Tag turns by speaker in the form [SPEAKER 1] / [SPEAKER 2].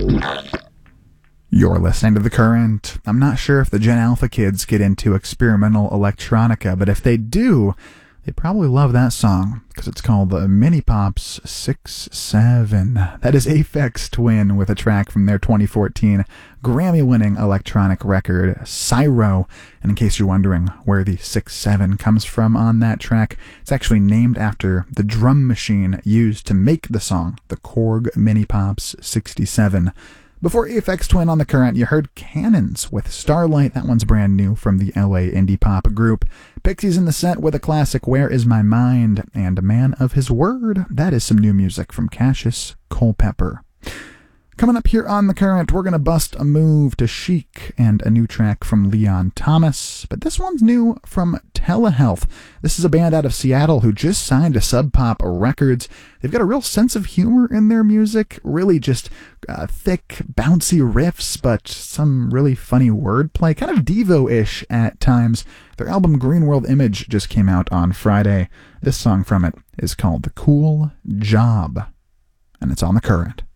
[SPEAKER 1] You're listening to The Current. I'm not sure if the Gen Alpha kids get into experimental electronica, but if they do, they probably love that song, because it's called the Mini Pops 6-7. That is Aphex Twin with a track from their 2014 Grammy-winning electronic record, Cyro. And in case you're wondering where the 6-7 comes from on that track, it's actually named after the drum machine used to make the song, the Korg Mini Pops 67. Before Aphex Twin on The Current, you heard Cannons with Starlight. That one's brand new from the LA indie pop group. Pixies in the set with a classic, Where Is My Mind? And A Man of His Word. That is some new music from Cassius Culpepper. Coming up here on The Current, we're going to bust a move to Chic and a new track from Leon Thomas, but this one's new from Telehealth. This is a band out of Seattle who just signed to Sub Pop Records. They've got a real sense of humor in their music, really just thick, bouncy riffs, but some really funny wordplay, kind of Devo-ish at times. Their album Green World Image just came out on Friday. This song from it is called The Cool Job, and it's on The Current.